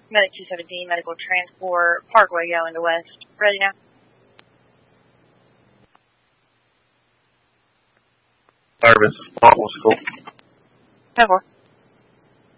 Medic 217, medical transport, Parkway going to West. Ready now? Service, Parkway School. 10-4.